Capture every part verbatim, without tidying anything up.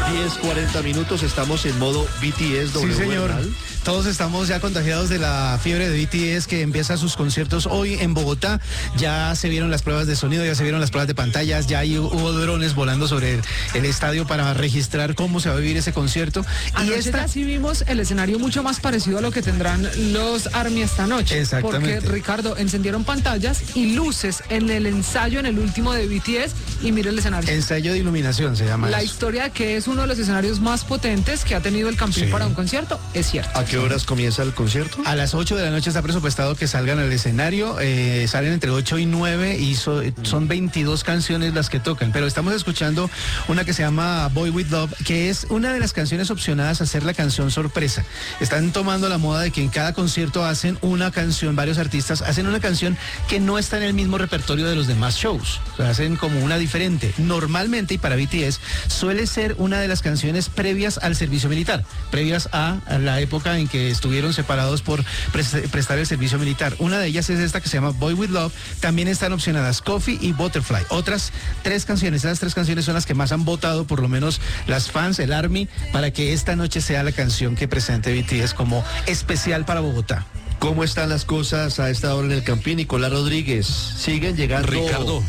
diez, cuarenta minutos, estamos en modo B T S. Sí, señor. Bernal. Todos estamos ya contagiados de la fiebre de B T S que empieza sus conciertos hoy en Bogotá. Ya se vieron las pruebas de sonido, ya se vieron las pruebas de pantallas, ya hay, hubo drones volando sobre el, el estadio para registrar cómo se va a vivir ese concierto. Anoche y esta... ya sí vimos el escenario mucho más parecido a lo que tendrán los ARMY esta noche. Exactamente. Porque, Ricardo, encendieron pantallas y luces en el ensayo, en el último de B T S, y mira el escenario. Ensayo de iluminación se llama La eso. historia de que es uno de los escenarios más potentes que ha tenido el Campín sí. para un concierto es cierto. ¿A qué horas comienza el concierto? A las ocho de la noche está presupuestado que salgan al escenario, eh, salen entre ocho y nueve y so, son veintidós canciones las que tocan, pero estamos escuchando una que se llama Boy With Love, que es una de las canciones opcionadas a ser la canción sorpresa. Están tomando la moda de que en cada concierto hacen una canción, varios artistas hacen una canción que no está en el mismo repertorio de los demás shows, o sea, hacen como una diferente. Normalmente, y para B T S, suele ser una de las canciones previas al servicio militar, previas a, a la época en que estuvieron separados por pre- prestar el servicio militar. Una de ellas es esta que se llama Boy With Love. También están opcionadas Coffee y Butterfly. Otras tres canciones, esas tres canciones son las que más han votado, por lo menos las fans, el ARMY, para que esta noche sea la canción que presente B T S como especial para Bogotá. ¿Cómo están las cosas a esta hora en el Campín? Nicolás Rodríguez, siguen llegando Ricardo.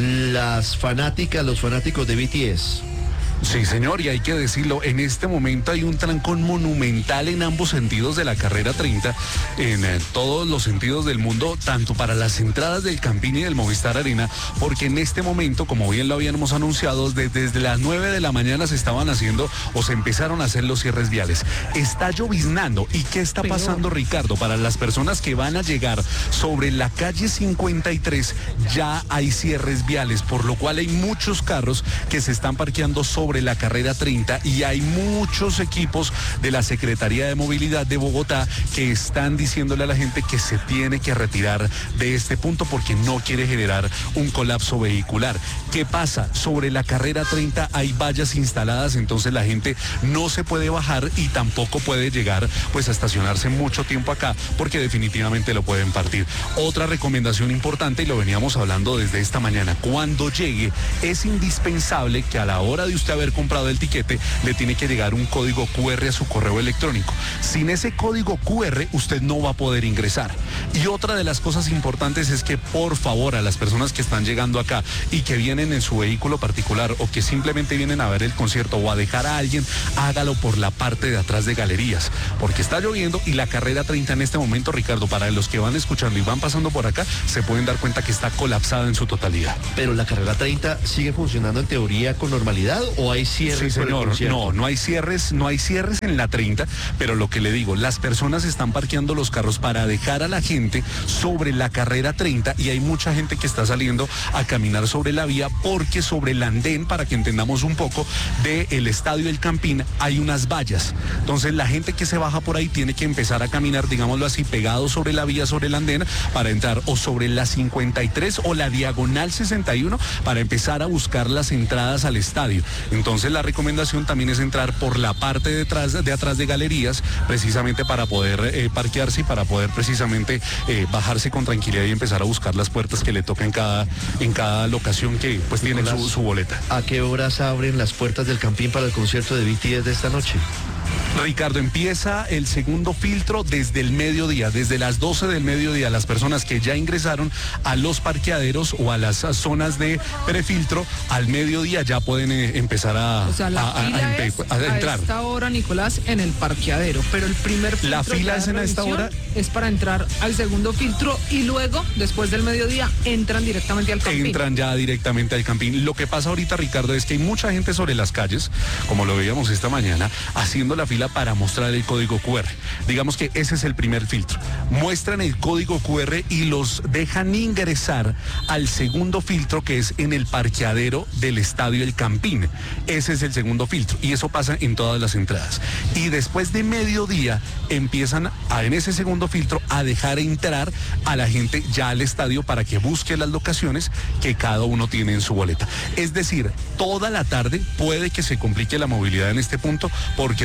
las fanáticas, los fanáticos de B T S. Sí, señor, y hay que decirlo, en este momento hay un trancón monumental en ambos sentidos de la carrera treinta, en eh, todos los sentidos del mundo, tanto para las entradas del Campín y del Movistar Arena, porque en este momento, como bien lo habíamos anunciado, desde, desde las nueve de la mañana se estaban haciendo o se empezaron a hacer los cierres viales. Está lloviznando. ¿Y qué está pasando, Ricardo? Para las personas que van a llegar sobre la calle cincuenta y tres, ya hay cierres viales, por lo cual hay muchos carros que se están parqueando sobre sobre la carrera treinta y hay muchos equipos de la Secretaría de Movilidad de Bogotá que están diciéndole a la gente que se tiene que retirar de este punto porque no quiere generar un colapso vehicular. ¿Qué pasa? Sobre la carrera treinta hay vallas instaladas, entonces la gente no se puede bajar y tampoco puede llegar pues a estacionarse mucho tiempo acá porque definitivamente lo pueden partir. Otra recomendación importante, y lo veníamos hablando desde esta mañana, cuando llegue es indispensable que a la hora de usted haber comprado el tiquete, le tiene que llegar un código Q R a su correo electrónico. Sin ese código Q R, usted no va a poder ingresar. Y otra de las cosas importantes es que, por favor, a las personas que están llegando acá y que vienen en su vehículo particular o que simplemente vienen a ver el concierto o a dejar a alguien, hágalo por la parte de atrás de galerías, porque está lloviendo y la carrera treinta en este momento, Ricardo, para los que van escuchando y van pasando por acá, se pueden dar cuenta que está colapsada en su totalidad. Pero la carrera treinta sigue funcionando en teoría con normalidad, ¿o hay cierres? Sí, señor. No, no hay cierres, no hay cierres en la treinta, pero lo que le digo, las personas están parqueando los carros para dejar a la gente sobre la carrera treinta y hay mucha gente que está saliendo a caminar sobre la vía porque sobre el andén, para que entendamos un poco, del estadio del Campín hay unas vallas. Entonces la gente que se baja por ahí tiene que empezar a caminar, digámoslo así, pegado sobre la vía, sobre el andén, para entrar o sobre la cincuenta y tres o la diagonal sesenta y uno para empezar a buscar las entradas al estadio. Entonces la recomendación también es entrar por la parte de atrás de, atrás de galerías, precisamente para poder eh, parquearse y para poder precisamente eh, bajarse con tranquilidad y empezar a buscar las puertas que le toca en cada, en cada locación que pues tiene su, su boleta. ¿A qué horas abren las puertas del Campín para el concierto de B T S de esta noche? Ricardo, empieza el segundo filtro desde el mediodía, desde las doce del mediodía. Las personas que ya ingresaron a los parqueaderos o a las zonas de prefiltro, al mediodía ya pueden eh, empezar a, o sea, la a, fila a, a, es a, a entrar. A esta hora, Nicolás, en el parqueadero, pero el primer filtro la fila es en esta hora es para entrar al segundo filtro y luego, después del mediodía, entran directamente al Campín. Entran ya directamente al Campín. Lo que pasa ahorita, Ricardo, es que hay mucha gente sobre las calles, como lo veíamos esta mañana, haciendo la fila para mostrar el código Q R. Digamos que ese es el primer filtro. Muestran el código Q R y los dejan ingresar al segundo filtro, que es en el parqueadero del estadio El Campín. Ese es el segundo filtro y eso pasa en todas las entradas. Y después de mediodía empiezan a, en ese segundo filtro, a dejar entrar a la gente ya al estadio para que busque las locaciones que cada uno tiene en su boleta. Es decir, toda la tarde puede que se complique la movilidad en este punto porque de verdad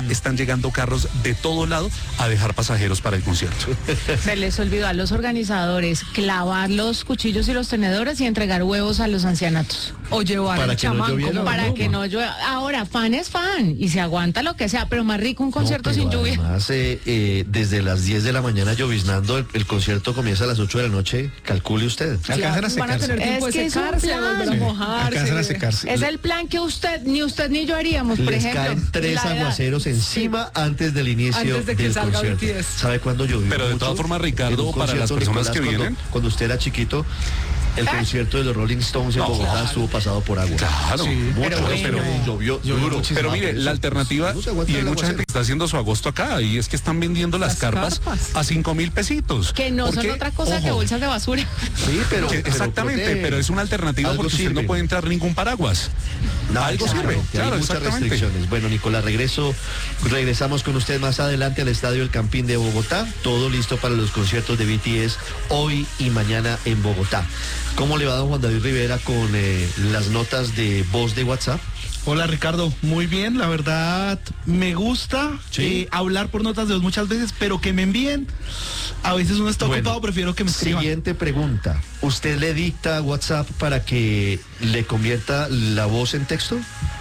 están llegando carros de todo lado a dejar pasajeros para el concierto. Se les olvidó a los organizadores clavar los cuchillos y los tenedores y entregar huevos a los ancianatos. O llevar Para el que no chamán lloviera, como ¿no? Para que no llueva. Ahora, fan es fan y se aguanta lo que sea, pero más rico un concierto No, sin pero lluvia. Además, eh, eh, desde las diez de la mañana lloviznando, el, el concierto comienza a las ocho de la noche, calcule usted. Alcanzan a Van a secarse. tener tiempo Es de que es un secarse, plan. volver a Sí. mojarse. Alcanzan a secarse. Es el plan que usted, ni usted ni yo haríamos, por Les ejemplo. caen tres La edad. aguaceros encima antes del inicio Antes de que del salga concierto. B T S. ¿Sabe cuándo llovió? Pero de mucho? todas formas, En Ricardo, un para las concierto, personas que cuando- vienen. Cuando usted era chiquito, el concierto de los Rolling Stones en No, Bogotá claro. estuvo pasado por agua. Claro, Sí, Mucho, pero bueno. pero llovió Llovió duro. muchísimo. Pero mire, Ah, por la eso, alternativa, no se aguanta y hay el mucha gente aguacero. que está haciendo su agosto acá, y es que están vendiendo las, Las carpas, carpas. a cinco mil pesitos. Que no son Porque, otra cosa que ojo, bolsas de basura. Sí, pero, que- pero exactamente, protege. pero es una alternativa Algo porque usted sirve. no puede entrar ningún paraguas. No, Algo exacto, sirve, que claro, hay muchas exactamente. restricciones. Bueno, Nicolás, regreso, regresamos con usted más adelante al Estadio El Campín de Bogotá. Todo listo para los conciertos de B T S hoy y mañana en Bogotá. ¿Cómo le va don Juan David Rivera con eh, las notas de voz de WhatsApp? Hola Ricardo, muy bien, la verdad me gusta Sí. eh, hablar por notas de voz muchas veces, pero que me envíen, a veces uno está Bueno, ocupado, prefiero que me escriban. Siguiente pregunta. ¿Usted le dicta WhatsApp para que le convierta la voz en texto?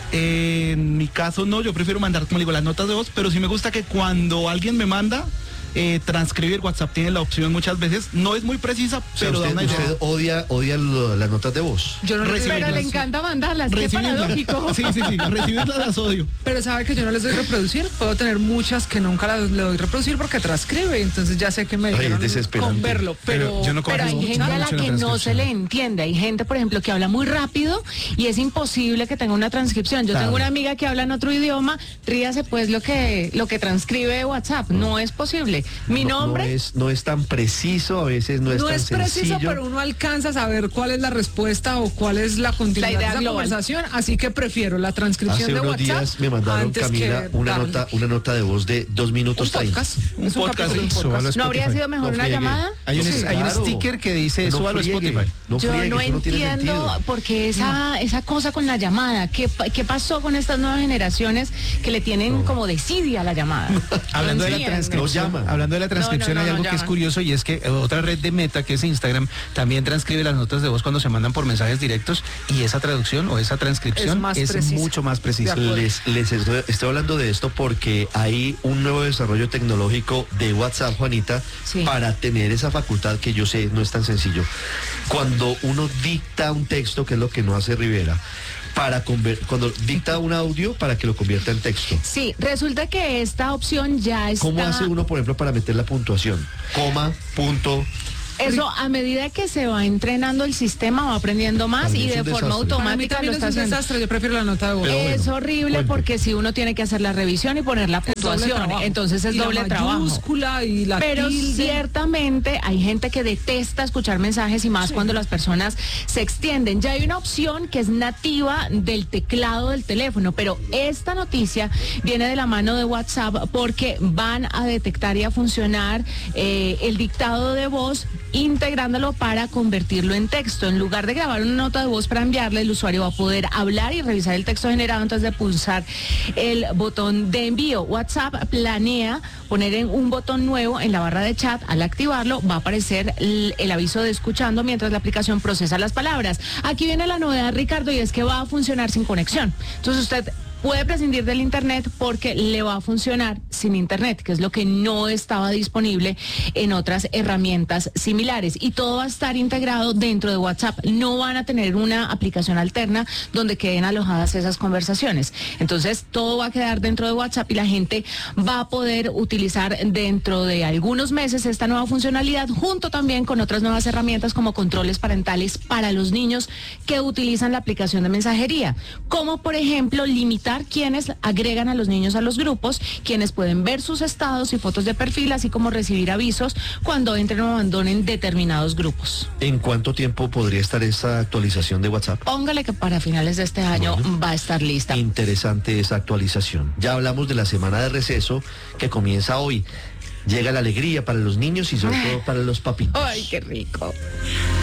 Eh, en mi caso no, yo prefiero mandar, como digo, las notas de voz, pero sí me gusta que cuando alguien me manda, eh, transcribir, WhatsApp tiene la opción muchas veces, no es muy precisa, O sea, pero da usted, una idea. usted odia, odia lo- las notas de voz. Yo no Recibirlas. Pero le encanta mandarlas, qué Recibirlas. paradójico. Sí, sí, sí, recibirlas las odio. Pero sabe que yo no les doy reproducir. Puedo tener muchas que nunca las le doy reproducir porque transcribe. Entonces ya sé que me Ay, es dijeron desesperante. con verlo. Pero, Pero yo no Pero hay Mucho gente a la mucho que la no se transcripción. le entiende. Hay gente, por ejemplo, que habla muy rápido y es imposible que tenga una transcripción. Yo Claro. tengo una amiga que habla en otro idioma, ríase pues lo que lo que transcribe WhatsApp. No es posible. Mi No- nombre. No es, no es tan preciso, a veces no es no tan es preciso, sencillo. pero uno alcanza a saber cuál es la respuesta o cuál es la continuidad La idea de esa global. conversación. Así que prefiero la transcripción Hace de unos WhatsApp días me mandaron, antes Camila, que una darle nota, una nota de voz de dos un minutos treinta. podcast. Un Es un podcast, capítulo de un sí, súbalo a podcast. ¿No habría Spotify. sido mejor No una friegue. llamada? Hay un, Sí, hay un claro. sticker que dice No súbalo a friegue, Spotify. no Yo friegue, no eso no tiene entiendo sentido. porque esa, esa cosa con la llamada, ¿qué, pa- qué pasó con estas nuevas generaciones que le tienen como desidia a la llamada? Hablando de la entiendo. transcripción, llaman. hablando de la transcripción No, no, hay no, algo no que es llaman. curioso y es que eh, otra red de Meta, que es Instagram, también transcribe las notas de voz cuando se mandan por mensajes directos y esa traducción o esa transcripción Es más es precisa. mucho más precisa. De acuerdo. Les, les estoy, estoy hablando de esto porque hay un nuevo desarrollo tecnológico de WhatsApp, Juanita, Sí. para tener esa facultad que yo sé no es tan sencillo. Cuando uno dicta un texto, que es lo que no hace Rivera, para conver- cuando dicta un audio para que lo convierta en texto. Sí, resulta que esta opción ya está... ¿Cómo hace uno, por ejemplo, para meter la puntuación? Coma, punto. Eso a medida que se va entrenando el sistema va aprendiendo más También y es de un forma desastre. Para mí automática también lo es está un haciendo. desastre. Yo prefiero la nota de voz. Pero Es bueno, horrible cuente. porque si uno tiene que hacer la revisión y poner la Es doble puntuación, trabajo. entonces es Y la doble trabajo. mayúscula y la Pero tilde. ciertamente hay gente que detesta escuchar mensajes y más cuando las personas se extienden. Ya hay una opción que es nativa del teclado del teléfono, pero esta noticia viene de la mano de WhatsApp porque van a detectar y a funcionar eh, el dictado de voz integrándolo para convertirlo en texto. En lugar de grabar una nota de voz para enviarle, el usuario va a poder hablar y revisar el texto generado antes de pulsar el botón de envío. WhatsApp planea poner en un botón nuevo en la barra de chat. Al activarlo va a aparecer el, el aviso de escuchando mientras la aplicación procesa las palabras. Aquí viene la novedad, Ricardo, y es que va a funcionar sin conexión. Entonces usted puede prescindir del internet porque le va a funcionar sin internet, que es lo que no estaba disponible en otras herramientas similares. Y todo va a estar integrado dentro de WhatsApp. No van a tener una aplicación alterna donde queden alojadas esas conversaciones. Entonces, todo va a quedar dentro de WhatsApp y la gente va a poder utilizar dentro de algunos meses esta nueva funcionalidad, junto también con otras nuevas herramientas como controles parentales para los niños que utilizan la aplicación de mensajería, como por ejemplo limitar quienes agregan a los niños a los grupos, quienes pueden ver sus estados y fotos de perfil, así como recibir avisos cuando entren o abandonen determinados grupos. ¿En cuánto tiempo podría estar esa actualización de WhatsApp? Póngale que para finales de este año va a estar lista. Interesante esa actualización. Ya hablamos de la semana de receso que comienza hoy. Llega la alegría para los niños y sobre todo para los papitos. Ay, qué rico.